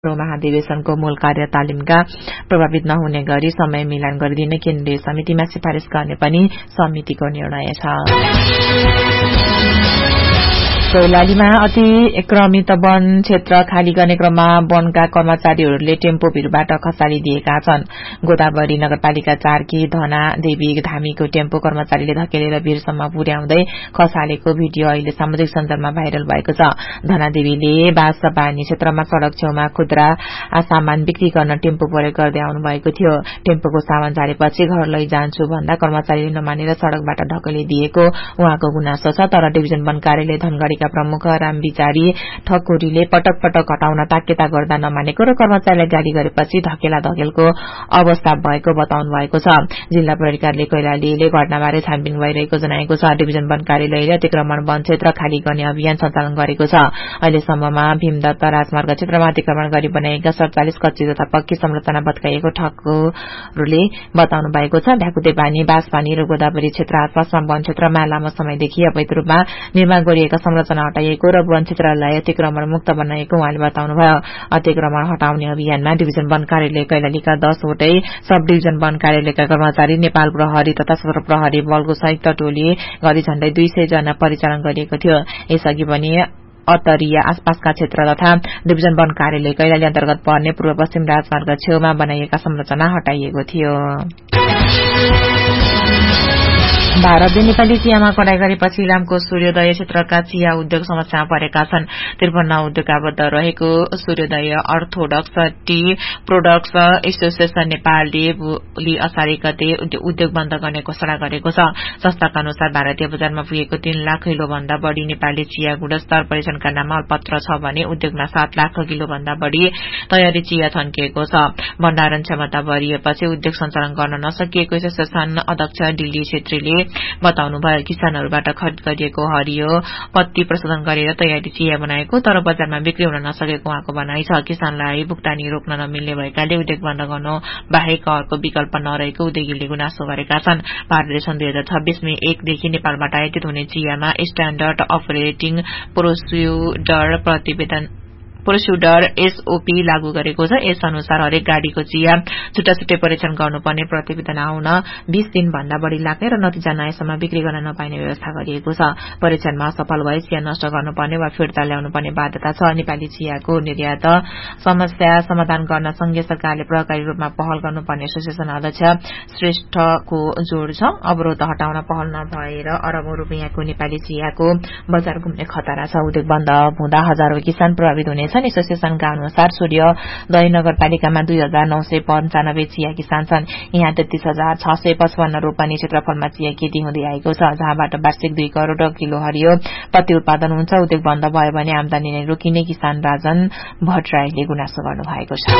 महाधिवेशनको मूल कार्य तालिमका प्रभावित नहुने गरी समय मिलान गरिदिने केन्द्रीय समितिमा सिफारिश गर्ने पनि समितिको निर्णय छ। कैलालीमा अतिक्रमित वन क्षेत्र खाली गर्ने क्रममा वनका कर्मचारीहरूले टेम्पो भिरबाट खसालिदिएका छन्। गोदावरी नगरपालिका 4 की धना देवी धामीको टेम्पो कर्मचारीले धकेलेर भिरसम्म पुर्याउँदै खसालेको भिडियो अहिले सामाजिक सञ्जालमा भाइरल भएको छ। धना देवीले बासबानी क्षेत्रमा सड़क छेउमा खुद्रा सामान बिक्री गर्न टेम्पो प्रयोग गर्दै आउनु भएको थियो। टेम्पोको सामान झारेपछि घर लैजान्छु भन्दा कर्मचारीले नमानेर सड़कबाट ढकेलिदिएको उहाँको गुनासो छ। तर डिभिजन वन कार्यालय धनगढ़ी प्रमुख रामविचारी ठकुरीले पटक पटक हटाउन ताकेता गर्दा नमानेको र कर्मचारीलाई गाली गरेपछि धकेलको अवस्था भएको बताउनु भएको छ। जिल्ला प्रहरी कार्यालय कैलालीले घटनाबारे छानबिन भइरहेको जनाएको छ। डिभिजन वन कार्यालयले अतिक्रमण वन क्षेत्र खाली गर्ने अभियान सञ्चालन गरेको छ। अहिलेसम्ममा भीमदत्त राजमार्ग क्षेत्रमा अतिक्रमण गरी बनाएका 47 कच्ची तथा पक्की संरचना भत्काइएको ठकुरले बताउनु भएको छ। भ्याकुते पानी बासपानी र गोदावरी क्षेत्र आसपासमा वन क्षेत्रमा लामो समयदेखि अवैध रूपमा निर्माण गरिएका संरचना हटाइएको र वन क्षेत्रलाई अतिक्रमण मुक्त बनाएको उहाँले बताउनुभयो। अतिक्रमण हटाउने अभियानमा डिभिजन वन कार्यालय कैलालीका 10 वटै सब डिभिजन वन कार्यालयका कर्मचारी, नेपाल प्रहरी तथा सशस्त्र प्रहरी बलको संयुक्त टोली गरी झण्डै 200 जना परिचालन गरिएको थियो। यसअघि पनि अतरिया आसपासका क्षेत्र तथा डिभिजन वन कार्यालय कैलाली अन्तर्गत पर्ने पूर्व पश्चिम राजमार्ग छेउमा बनाइएका संरचना हटाइएको थियो। भारतले नेपाली चियामा कडाई गरेपछि इलामको सूर्योदय क्षेत्रका चिया उद्योग समस्यामा परेका छन्। 53 उद्योग आबद्ध रहेको सूर्योदय अर्थोडक्स टी प्रोडक्ट्स एसोसिएशन नेपालले भोलि असार 1 गते उद्योग बन्द गर्ने घोषणा गरेको छ। संस्थाका अनुसार भारतीय बजारमा पुगेको 3 लाख किलो भन्दा बढ़ी नेपाली चिया गुणस्तर परीक्षणका नाममा अल्पत्र छ भने उद्योगमा 7 लाख किलो भन्दा बढ़ी तयारी चिया थन्किएको छ। भण्डारण क्षमता बढिएपछि उद्योग सञ्चालन गर्न नसकिएको एसोसिएशन अध्यक्ष दिल्ली छेत्रीले बताउनुभयो। किसानहरूबाट खरिद गरिएको हरियो पत्ती प्रशोधन गरेर तयारी चिया बनाएको तर बजारमा बिक्री हुन नसकेको उहाँको भनाइ छ। किसानलाई भुक्तानी रोक्न नमिल्ने भएकाले उद्योग बन्द गर्नु बाहेक अर्को विकल्प नरहेको उद्योगीले गुनासो गरेका छन्। भारतले सन् 2026 मे 1 देखि नेपालबाट आयातित हुने चियामा स्ट्याण्डर्ड अपरेटिङ प्रोसिड्युर एसओपी लागू गरेको छ। यस अनुसार हरेक गाड़ीको चिया छुट्टा परीक्षण गर्नुपर्ने, प्रतिवेदन आउन 20 दिन भन्दा बढ़ी लाग्ने र नतिजा नआएसम्म बिक्री गर्न नपाइने व्यवस्था गरिएको छ। परीक्षणमा असफल भए चिया नष्ट गर्नुपर्ने वा फिर्ता ल्याउनुपर्ने बाध्यता छ। नेपाली चियाको निर्यात समस्या समाधान गर्न संघीय सरकारले प्रभावकारी रूपमा पहल गर्नुपर्ने एसोसिएसन अध्यक्ष श्रेष्ठको जोड़ छ। अवरोध हटाउन पहल नभएर अरबौं रुपियाँको नेपाली चियाको बजार घुम्ने खतरा छ। उद्योग बन्द हुँदा हजारौं किसान प्रभावित हुने एसोसिएशनका अनुसार सूर्योदय नगरपालिकामा 2995 चिया किसान छन्। यहाँ 33,655 रोपनी क्षेत्रफलमा चिया खेती हुँदै आएको छ, जहाँबाट वार्षिक 2 करोड़ किलो हरियो पत्ती उत्पादन हुन्छ। उद्योग बन्द भयो भने आमदानी नै रोकिने किसान राजन भट्टराईले गुनासो गर्नु भएको छ।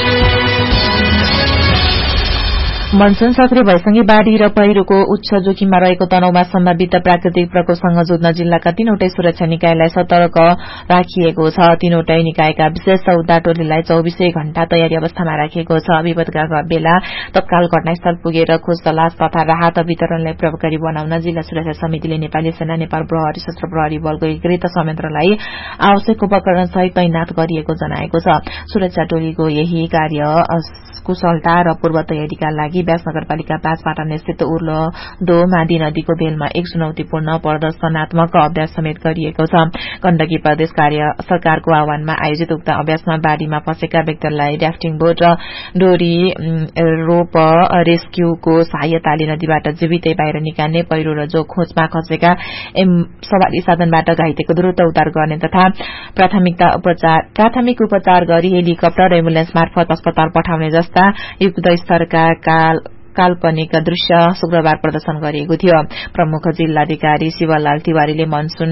मनसून सक्रिय भएसँगै बाढ़ी र पहिरोको उच्च जोखिममा रहेको तनहुमा सम्भावित प्राकृतिक प्रकोपसँग जोड्न जिल्लाका 3वटै सुरक्षा निकायलाई सतर्क राखिएको छ। 3वटै निकायका विशेष सौदा टोलीलाई 24 घण्टा तयारी अवस्थामा राखिएको छ। विपदका बेला तत्काल घटनास्थल पुगेर खोज तलास तथा राहत वितरणलाई प्रभावकारी बनाउन जिल्ला सुरक्षा समितिले नेपाली सेना, नेपाल प्रहरी, सशस्त्र प्रहरी बलको एकीकृत संयन्त्रलाई आवश्यक उपकरण सहित तैनात गरिएको जनाएको छ। सुरक्षा टोलीको यही कार्य कुशलता र पूर्व तयारीका लागि व्यास नगरपालिका 5 पाटन स्थित उर्लोदो मादी नदीको बेलमा एक चुनौतीपूर्ण प्रदर्शनात्मक अभ्यास समेत गरिएको छ। गण्डकी प्रदेश सरकारको आह्वानमा आयोजित उक्त अभ्यासमा बाढ़ीमा फँसेका व्यक्तिहरूलाई ड्राफ्टिङ बोट र डोरी रोप रेस्क्यूको सहायताले नदीबाट जीवितै बाहिर निकाल्ने, पहिरो र जो खोजमा खसेका सवारी साधनबाट घाइतेको द्रुत उद्धार गर्ने तथा प्राथमिक उपचार गरी हेलिकप्टर र एम्बुलेन्स मार्फत अस्पताल पठाउने जस्ता युक्त स्तरका काल्पनिक दृश्य शुक्रबार प्रदर्शन गरिएको थियो। प्रमुख जिल्लाधिकारी शिवलाल तिवारीले मनसून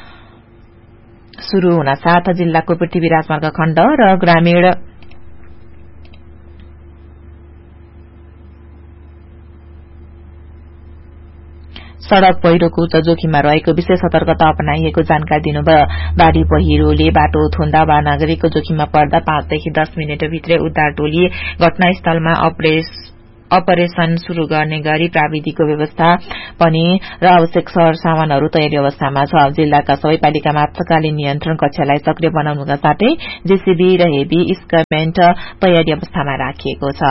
शुरू हुन साथ जिल्लाको पृथ्वी राजमार्ग खण्ड र ग्रामीण सड़क पहिरोको उच्च जोखिममा रहेको विशेष सतर्कता अपनाइएको जानकारी दिनुभयो। बाढ़ी पहिरोले बाटो थुन्दा वा नागरिकको जोखिममा पर्दा 5 देखि 10 मिनेट भित्रै उद्धार टोली घटनास्थलमा अपरेसन शुरू गर्ने गरी प्राविधिकको व्यवस्था पनि र आवश्यक सरसामानहरू तयारी अवस्थामा छ। जिल्लाका सबै पालिकामा आपतकालीन नियन्त्रण कक्षलाई सक्रिय बनाउनुका साथै जेसीबी र हेभी इक्विपमेन्ट तयारी अवस्थामा राखिएको छ।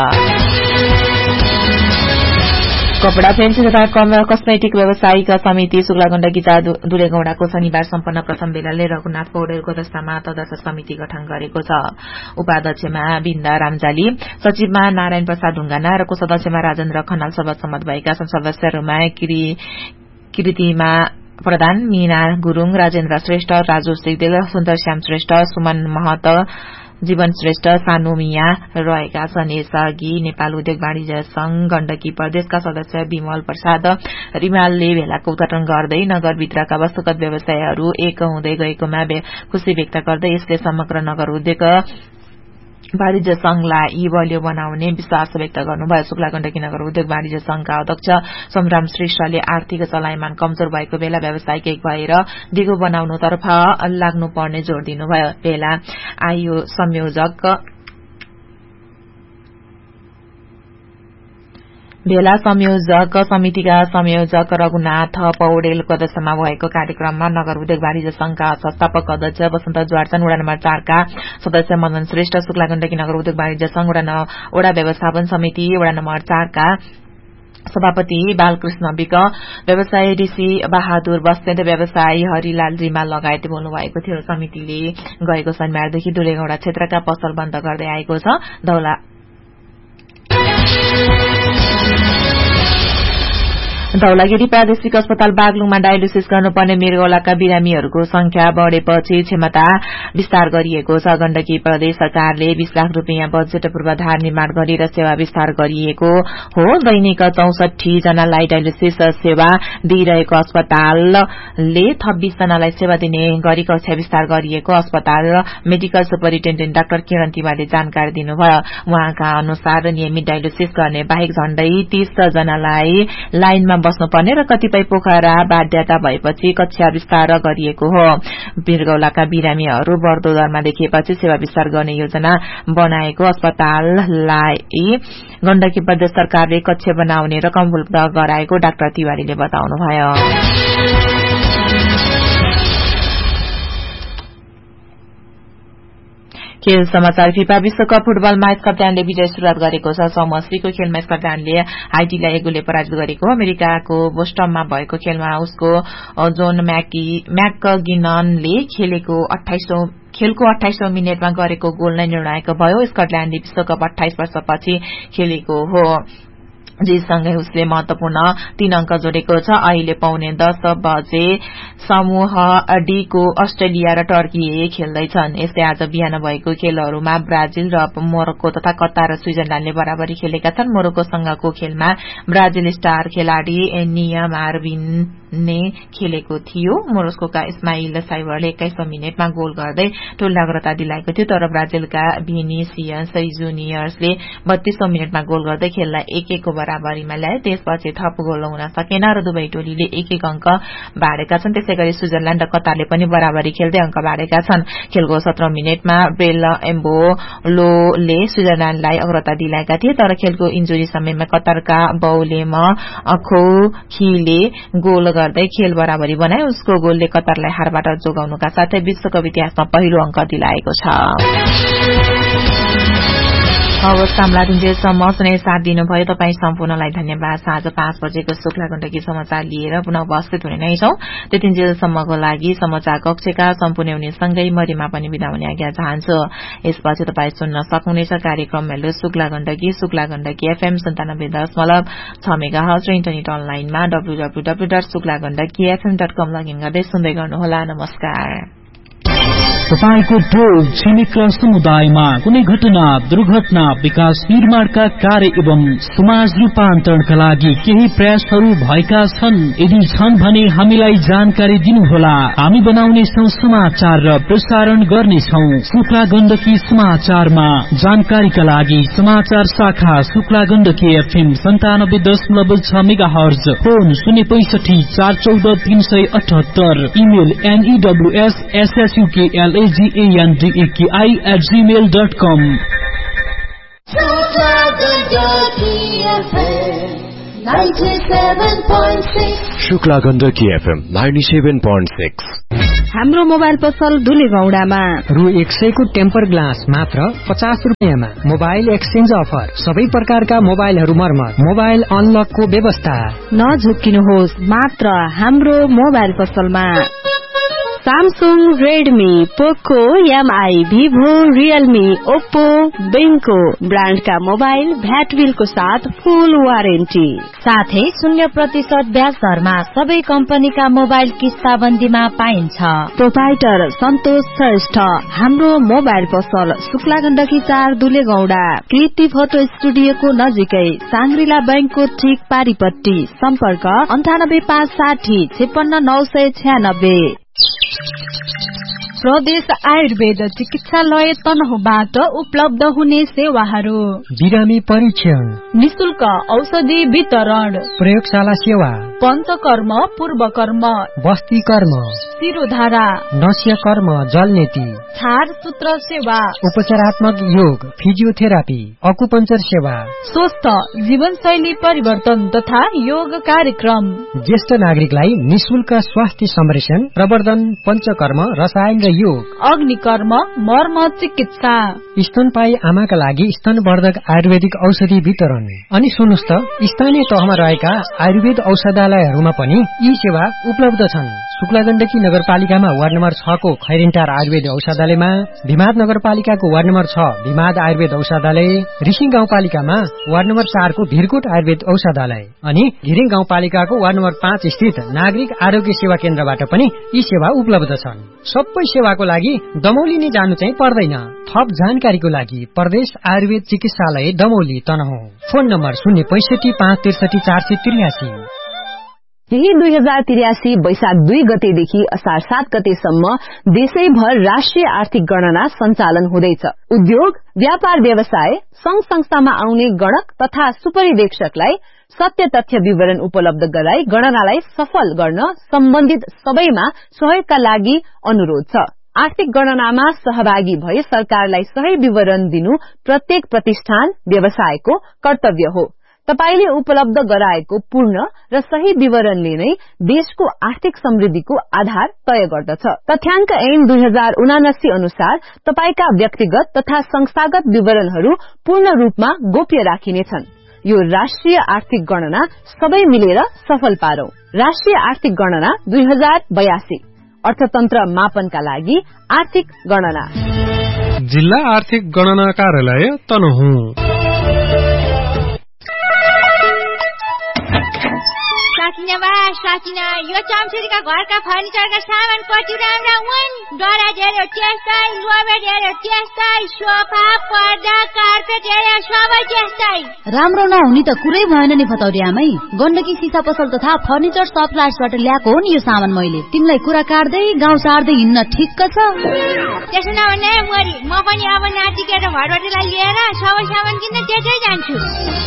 कपड़ा फेन्सी तथा कस्मेटिक व्यवसायिक समिति शुक्ला गण्डकी दुलेगौंडाको शनिबार सम्पन्न प्रथम बेलाले रघुनाथ पौडेलको अध्यक्षतामा तदर्थ समिति गठन गरेको छ। उपाध्यक्षमा बिन्दा रामजाली, सचिवमा नारायण प्रसाद ढुंगाना र कोषाध्यक्षमा राजेन्द्र खनाल सर्वसम्मत भएका सदस्यहरूमा कृतिमा प्रधान, मीना गुरूङ, राजेन्द्र श्रेष्ठ, राजु सिगदेल, सुन्दर श्याम श्रेष्ठ, सुमन महत, जीवन श्रेष्ठ, सानु मिया रहेका छन्। यसअघि नेपाल उद्योग वाणिज्य संघ गण्डकी प्रदेशका सदस्य विमल प्रसाद रिमालले भेलाको उद्घाटन गर्दै नगरभित्रका वस्तुगत व्यवसायहरू एक हुँदै गएकोमा खुशी व्यक्त गर्दै यसले समग्र नगर उद्योग वाणिज्य संघलाई बलियो बनाउने विश्वास व्यक्त गर्नुभयो। शुक्ला गण्डकी नगर उद्योग वाणिज्य संघका अध्यक्ष संग्राम श्रेष्ठले आर्थिक चलायमान कमजोर भएको बेला व्यावसायिक एक भएर दिगो बनाउनुतर्फ लाग्नुपर्ने जोड़ दिनुभयो। भेला संयोजक समितिका संयोजक रघुनाथ पौडेलको अध्यक्षतामा भएको कार्यक्रममा नगर उद्योग वाणिज्य संघका संस्थापक अध्यक्ष वसन्त ज्वारचन, वडा नम्बर 4 का सदस्य मदन श्रेष्ठ, शुक्ला गण्डकी नगर उद्योग वाणिज्य संघ वडा व्यवस्थापन समिति वडा नम्बर 4 का सभापति बालकृष्ण विक, व्यवसायी ऋषि बहादुर बस्नेत, व्यवसायी हरिलाल रिमाल लगायत बोल्नु भएको थियो। समितिले गएको शनिबारदेखि दुलेगौंडा क्षेत्रका पसल बन्द गर्दै आएको छ। धौलागिरी प्रादेशिक अस्पताल बागलुङमा डायलिसिस गर्नुपर्ने मृगौलाका बिरामीहरूको संख्या बढ़ेपछि क्षमता विस्तार गरिएको छ। गण्डकी प्रदेश सरकारले 20 लाख रूपियाँ बजेट पूर्वाधार निर्माण गरेर सेवा विस्तार गरिएको हो। दैनिक 64 जनालाई डायलिसिस सेवा दिइरहेको अस्पतालले थप 20 जनालाई सेवा दिने गरी कक्षा विस्तार गरिएको अस्पताल मेडिकल सुपरिन्टेण्डेन्ट डाक्टर किरण तिवारीले जानकारी दिनुभयो। उहाँका अनुसार नियमित डायलिसिस गर्ने बाहेक झण्डै 30 जनालाई लाइनमा बस्नुपर्ने र कतिपय पोखरा बाध्यता भएपछि कक्षा विस्तार गरिएको हो। मृगौलाका बिरामीहरू बढ़दो दरमा देखिएपछि सेवा विस्तार गर्ने योजना बनाएको अस्पताललाई गण्डकी प्रदेश सरकारले कक्ष बनाउने रकम उपलब्ध गराएको डाक्टर तिवारीले बताउनुभयो। खेल समाचार। फिफा विश्वकप फुटबलमा स्कटल्याण्डले विजय शुरूआत गरेको छ। समूह सीको खेलमा स्कटल्याण्डले हाइटीलाई 1 गोलले पराजित गरेको हो। अमेरिकाको बोस्टनमा भएको खेलमा उसको जोन म्याकगिननले खेलको 28औं मिनेटमा गरेको गोल नै निर्णायक भयो। स्कटल्याण्डले विश्वकप 28 वर्षपछि खेलेको हो। जितसँगै उसले महत्वपूर्ण 3 अंक जोडेको छ। अहिले पौने 10 बजे समूह डी को अस्ट्रेलिया र टर्की खेल्दैछन्। यस्तै आज बिहान भएको खेलहरूमा ब्राजिल र मोरक्को तथा कतार र स्विजरल्याण्डले बराबरी खेलेका छन्। मोरक्कोसँगको खेलमा ब्राजिल स्टार खेलाड़ी एनिया मार्विनले खेलेको थियो। मोरक्कोका इस्माइल साइवरले 21औं मिनेटमा गोल गर्दै टोलीलाई अग्रता दिलाएको थियो, तर ब्राजिलका भिनिसियस जुनियर्सले 32औं मिनेटमा गोल गर्दै खेललाई 1-1 को बराबरीमा ल्याए। त्यसपछि थप गोल हुन सकेन र दुवै टोलीले 1-1 अंक बाँडेका छन्। त्यसैगरी स्विजरल्याण्ड र कतारले पनि बराबरी खेल्दै अंक बाँडेका छन्। खेलको 17औं मिनेटमा ब्रेल एम्बोलोले स्विजरल्याण्डलाई अग्रता दिलाएका थिए, तर खेलको इन्जुरी समयमा कतारका बौलेम खौखीले गोल गर्दै खेल बराबरी बनाए। उसको गोलले कतारलाई हारबाट जोगाउनुका साथै विश्वकप इतिहासमा पहिलो अंक दिलाएको छ। हवस्, सामलादिनजेलसम्म सुनै साथ दिनुभयो। तपाई सम्पूर्णलाई धन्यवाद। साँझ 5 बजेको शुक्ला गण्डकी समाचार लिएर पुनः उपस्थित हुने नै छौं। त्यतिन्जेलसम्मको लागि समाचार कक्षका सम्पूर्ण हुनेसँगै मरिमा पनि बिदा हुने आज्ञा चाहन्छु। यसपछि तपाई सुन्न सक्नुहुनेछ कार्यक्रम hello Shukla Gandaki FM 97.6 megahertz र इन्टरनेट अनलाइनमा www.suklagandakifm.com लगइन गर्दै सुन्दै गर्नुहोला। नमस्कार। तपाईको टोल छिमेक र समुदायमा कुनै घटना, दुर्घटना, विकास निर्माणका कार्य एवं समाज रूपान्तरणका लागि केही प्रयासहरू भएका छन्? यदि छन् भने हामीलाई जानकारी दिनुहोला। हामी बनाउनेछौं समाचार र प्रसारण गर्नेछौं शुक्ला गण्डकी समाचारमा। जानकारीका लागि समाचार शाखा Shukla Gandaki FM 97.6 megahertz, phone 065 414 378, email NEWSSSUKLAGANDAKI@gmail.com। Shukla Gandaki FM 97.6। हाम्रो मोबाइल पसल धुलेगौडामा रु 100 को टेम्पर ग्लास मात्र 50 रुपियाँमा। मोबाइल एक्सचेन्ज अफर, सबै प्रकारका मोबाइलहरू मर्मत, मोबाइल अनलकको व्यवस्था। नझुक्किनुहोस्, मात्र हाम्रो मोबाइल पसलमा। सैमसंग, रेडमी, पोको, एमआई, भिभो, रियलमी, ओप्पो, बेंको ब्रांड का मोबाइल भ्याट बिल को साथ फुल वारेन्टी, साथै 0% ब्याज दरमा सबै कम्पनीका मोबाइल किस्ताबन्दीमा पाइन्छ। प्रोपाइटर सन्तोष श्रेष्ठ। हाम्रो मोबाइल पसल शुक्ला गण्डकी 4 दुलेगौडा, कृति फोटो स्टुडियोको नजिकै, सांग्रिला बैंकको ठीक पारिपट्टि। सम्पर्क 98560 56996। प्रदेश आयुर्वेद चिकित्सालय तनहुबाट उपलब्ध हुने सेवाहरू: बिरामी परीक्षण, निशुल्क औषधि वितरण, प्रयोगशाला सेवा, पञ्चकर्म, पूर्वकर्म, बस्ती कर्म, शिरोधारा, नस्य कर्म, जलनेती, छार सूत्र सेवा, उपचारात्मक योग, फिजियोथेरापी, अकुपञ्चर सेवा, स्वस्थ जीवनशैली परिवर्तन तथा योग कार्यक्रम। ज्येष्ठ नागरिकलाई निशुल्क स्वास्थ्य संरक्षण, प्रवर्धन, पञ्चकर्म, रसायन र योग, अग्निकर्म, मर्म चिकित्सा, स्तनपायी आमाका लागि स्तनवर्धक आयुर्वेदिक औषधि वितरण। अनि सुन्नुस् त, स्थानीय तहमा रहेका आयुर्वेद औषधालयहरूमा पनि यी सेवा उपलब्ध छन्। शुक्ला गण्डकी नगरपालिकामा वार्ड नम्बर 6 को खैरिन्टार आयुर्वेद औषधालयमा, भिमाद नगरपालिकाको वार्ड नम्बर 6 भिमाद आयुर्वेद औषधालय, रिसिङ गाउँपालिकामा वार्ड नम्बर 4 को भिरकोट आयुर्वेद औषधालय, अनि घिरिङ गाउँपालिकाको वार्ड नम्बर 5 स्थित नागरिक आरोग्य सेवा केन्द्रबाट पनि यी सेवा उपलब्ध छन्। सबै सेवाको लागि दमौली नै जानु चाहिँ पर्दैन। थप जानकारीको लागि प्रदेश आयुर्वेद चिकित्सालय दमौली तनहुँ। Phone number 065 563 483। यही 2083 वैशाख 2 गतेदेखि असार 7 गतेसम्म देशैभर राष्ट्रिय आर्थिक गणना सञ्चालन हुँदैछ। उद्योग, व्यापार, व्यवसाय, संघ संस्थामा आउने गणक तथा सुपरिवेक्षकलाई सत्य तथ्य विवरण उपलब्ध गराई गणनालाई सफल गर्न सम्बन्धित सबैमा सहयोगका लागि अनुरोध छ। आर्थिक गणनामा सहभागी भए सरकारलाई सही विवरण दिनु प्रत्येक प्रतिष्ठान, व्यवसायको कर्तव्य हो। तपाईले उपलब्ध गराएको पूर्ण र सही विवरणले नै देशको आर्थिक समृद्धिको आधार तय गर्दछ। तथ्याङ्क ऐन 2079 अनुसार तपाईका व्यक्तिगत तथा संस्थागत विवरणहरू पूर्ण रूपमा गोप्य राखिनेछन्। यो राष्ट्रिय आर्थिक गणना सबै मिलेर सफल पारौं। राष्ट्रिय आर्थिक गणना 2082, अर्थतन्त्र मापनका लागि आर्थिक गणना। जिल्ला आर्थिक गणना कार्यालय तनहुँ। साकिना यो चम्चुरीका घरका फर्निचरका सामान कति राम्रा हुन्। दराज हेर्यो त्यस्तै, लोबेड हेर्यो त्यस्तै, सोफा, पर्दा, कार्पेट हेर्यो सबै त्यस्तै। राम्रो नहुने त कुरै भएन नि फतौरी आमै। गण्डकी सिसा पसल तथा फर्निचर सप्लायर्सबाट ल्याएको हो नि यो सामान मैले। तिमीलाई कुरा काट्दै गाउँ सार्दै हिँड्न ठिक्क छ। त्यसो नभने मरी म पनि अब नातिके र घरबटीलाई लिएर सबै सामान किन्न त्यतै जान्छु।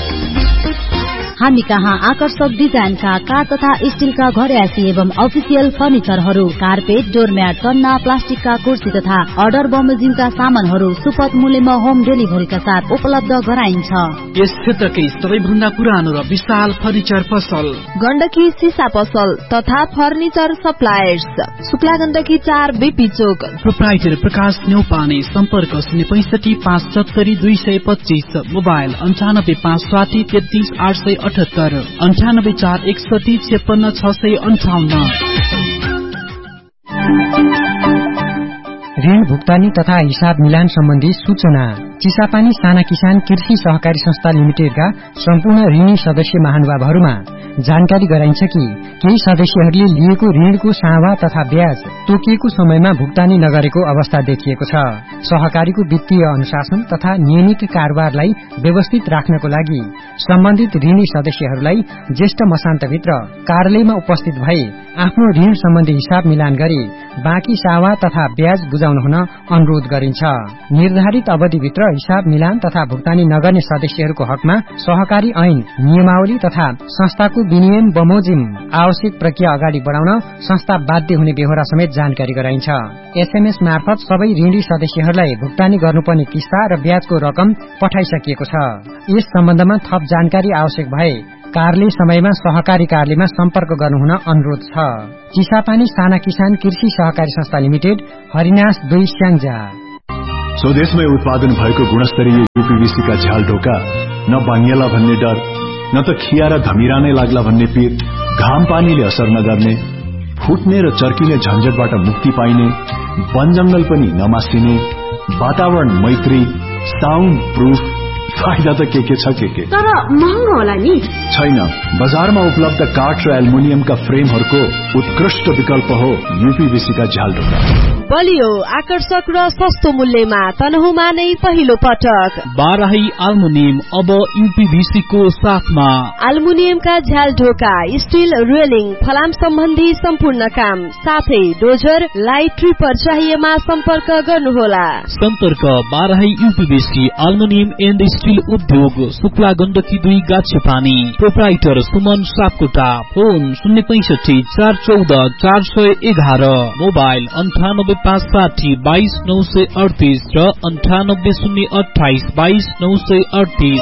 हामी कहाँ आकर्षक डिजाइनका काठ तथा स्टीलका घरयासी एवं अफिसियल फर्निचरहरू, कार्पेट, डोरम्याट, तन्ना, प्लास्टिकका कुर्सी तथा अर्डर बमोजिमका सामानहरू सुपथ मूल्यमा होम डेलिभरीका साथ उपलब्ध गराइन्छ। यस क्षेत्रकै सबैभन्दा पुरानो र विशाल फर्निचर पसल गण्डकी सिसा पसल तथा furniture suppliers, Shukla Gandaki 4 BP चोक। प्रोप्राइटर प्रकाश न्यौपाने। सम्पर्क 065 570 225। मोबाइल 95 560 33 878 98 4 61 56 658। ऋण भुक्तानी तथा हिसाब मिलान सम्बन्धी सूचना। चिसापानी साना किसान कृषि सहकारी संस्था लिमिटेडका सम्पूर्ण ऋणी सदस्य महानुभावहरूमा जानकारी गराइन्छ कि केही सदस्यहरूले लिएको ऋणको सावा तथा ब्याज तोकिएको समयमा भुक्तानी नगरेको अवस्था देखिएको छ। सहकारीको वित्तीय अनुशासन तथा नियमित कारोबारलाई व्यवस्थित राख्नको लागि सम्बन्धित ऋणी सदस्यहरूलाई ज्येष्ठ मसान्तभित्र कार्यालयमा उपस्थित भई आफ्नो ऋण सम्बन्धी हिसाब मिलान गरी बाँकी सावा तथा ब्याज बुझाउन हुन अनुरोध गरिन्छ। निर्धारित अवधिभित्र हिसाब मिलान तथा भुक्तानी नगर्ने सदस्यहरूको हकमा सहकारी ऐन नियमावली तथा संस्थाको विनियम बमोजिम आवश्यक प्रक्रिया अगाडि बढाउन संस्था बाध्य हुने बेहोरा समेत जानकारी गराइन्छ। एसएमएस मार्फत सबै ऋणी सदस्यहरूलाई भुक्तानी गर्नुपर्ने किस्ता र ब्याजको रकम पठाइसकिएको छ। यस सम्बन्धमा थप जानकारी आवश्यक भए कार्यालय समयमा सहकारी कार्यालयमा सम्पर्क गर्नुहुन अनुरोध छ। चिसापानी साना किसान कृषि सहकारी संस्था लिमिटेड, हरिनास 2 स्याङ्जा। स्वदेशमै उत्पादन भएको गुणस्तरीय यूपीवीसी का झ्याल ढोका न बाङ्गिएला भन्ने डर, न त खिया र धमिरा नै लाग्ला भन्ने पीर, घाम पानीले असर नगर्ने, फुट्ने र चर्किने झन्झटबाट मुक्ति पाइने, वन जंगल पनि नमासिने, वातावरण मैत्री, साउन्ड प्रूफ, फाइदा त के छ के तर महँगो होला नि? छैन, बजारमा उपलब्ध काठ र एल्युमिनियमका फ्रेमहरूको उत्कृष्ट विकल्प हो यूपीवीसी का झ्याल ढोका। बलियो, आकर्षक र सस्तो मूल्यमा तनहुमा नै पहिलो पटक बाराही एल्युमिनियम अब यूपीवीसी को साथमा। एल्युमिनियमका झ्याल ढोका, स्टील रेलिङ, फलाम सम्बन्धी सम्पूर्ण काम, साथै डोजर, लाइट ट्रिपर चाहिएमा सम्पर्क गर्नुहोला। सम्पर्क Barahi UPVC aluminium and steel उद्योग, Shukla Gandaki 2 गाछेपानी। Proprietor Suman Sapkota. Phone 065 414 411, mobile 9857 22938 र 98028 22938।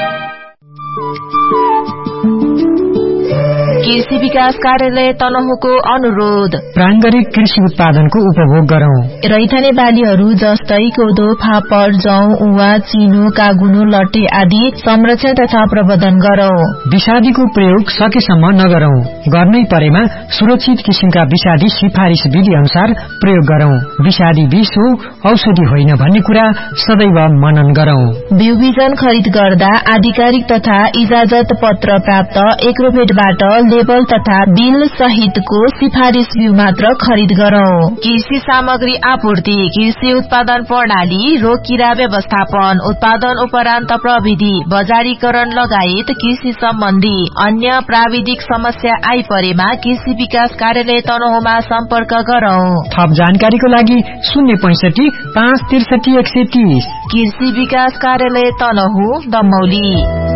कृषि विकास कार्यालय तनहुको अनुरोध, प्राङ्गरिक कृषि उत्पादनको उपभोग गरौं। रैथाने बालीहरू जस्तै कोदो, फापर, जौ, उवा, चिनो, कागुनो, लट्टे आदि संरक्षण तथा प्रबन्धन गरौं। विषादीको प्रयोग सकेसम्म नगरौं। गर्नै परेमा सुरक्षित किसिमका विषादी सिफारिस विधि अनुसार प्रयोग गरौं। विषादी विष हो, औषधि होइन भन्ने कुरा सदैव मनन गरौं। बिउ बिजन खरिद गर्दा आधिकारिक तथा इजाजत पत्र प्राप्त एग्रोभेटबाट लेबल तथा बिल सहितको सिफारिस बिउ मात्र खरिद गरौं। कृषि सामग्री आपूर्ति, कृषि उत्पादन प्रणाली, रोग किरा व्यवस्थापन, उत्पादन उपरान्त प्रविधि, बजारीकरण लगायत कृषि सम्बन्धी अन्य प्राविधिक समस्या आइपरेमा कृषि विकास कार्यालय तनहुमा सम्पर्क गरौं। थप जानकारीको लागि 065 563 130। कृषि विकास कार्यालय तनहु, दमौली।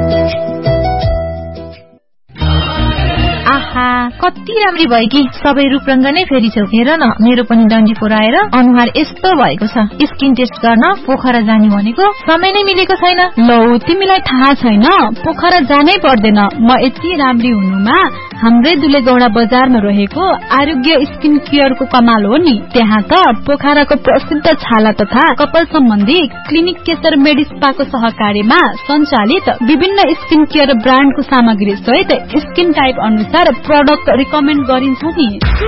आहा, कति राम्री भयो कि सबै रूपरङ्ग नै फेरि छौ। हेर न, मेरो पनि डन्डी फोराएर अनुहार यस्तो भएको छ। स्किन टेस्ट गर्न पोखरा जाने भनेको समय नै मिलेको छैन। लौ, तिमीलाई थाहा छैन, पोखरा जानै पर्दैन। म यति राम्री हुनुमा हाम्रै दुलेगौडा बजारमा रहेको आरोग्य स्किन केयरको कमाल हो नि। त्यहाँ त पोखराको प्रसिद्ध छाला तथा कपाल सम्बन्धी क्लिनिक केशर मेडिस्पाको सहकार्यमा सञ्चालित विभिन्न स्किन केयर ब्रान्डको सामग्री सहित स्किन टाइप अनुसार प्रोडक्ट रिकमेन्ड गरिन्छ नि।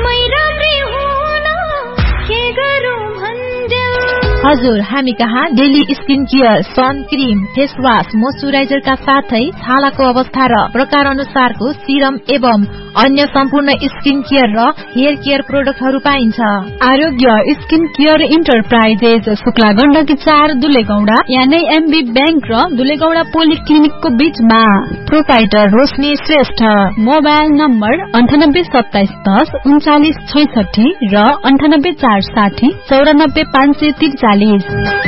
हजुर, हामी कहाँ daily skin care, sun cream, face wash, मोइस्चराइजरका साथै छालाको अवस्था र प्रकार अनुसारको सिरम एवं अन्य सम्पूर्ण स्किन केयर र हेयर केयर प्रोडक्टहरू पाइन्छ। आरोग्य skin care enterprises, Shukla Gandaki 4, दुलेगौडा, यानी एमबी बैंक र दुलेगौडा पोलिक्लिनिकको बीचमा। प्रोप्राइटर रोशनी श्रेष्ठ। मोबाइल नम्बर 982710 3966 र 98460 94543।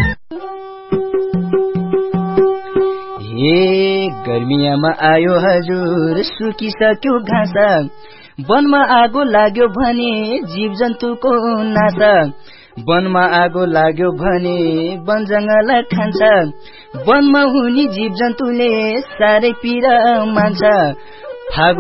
हे गर्मियामा आयो हजुर, सुकिसक्यो घाँस, वनमा आगो लाग्यो भने जीव जन्तुको नाश, वनमा आगो लाग्यो भने वन जंगल खान्छ, वनमा हुने जीव जन्तुले साह्रै पीडा मान्छ।